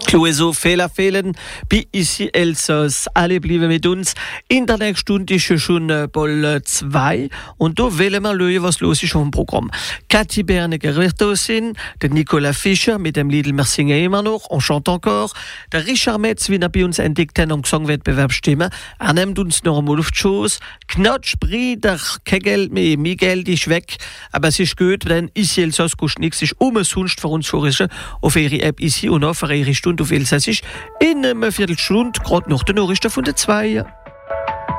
Clouseau, Fehler fehlen, bei ici Elsass. Alle bleiben mit uns. In der nächsten Stunde ist ja schon Ball 2 und da wollen wir schauen, was los ist auf dem Programm. Kathi Berneger wird da sein, der Nicolas Fischer mit dem Lied «Wir singen immer noch», «On chante encore», der Richard Metz, wie er bei uns entdeckt hat, am Gesangwettbewerb stimmen. Er nimmt uns noch einmal auf die Schoß. Knatsch, Brieder, kein Geld mehr, mein Geld ist weg, aber es ist gut, denn ici Elsass kostet nichts, ist umsonst für uns Touristen auf ihre App ici und auch für ihre Stunde auf Elsassisch in einer Viertelstunde, gerade nach den Nachrichten von der 2.